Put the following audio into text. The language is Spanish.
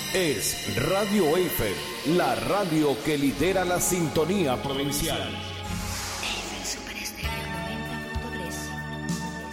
es Radio Eiffel, la radio que lidera la sintonía provincial.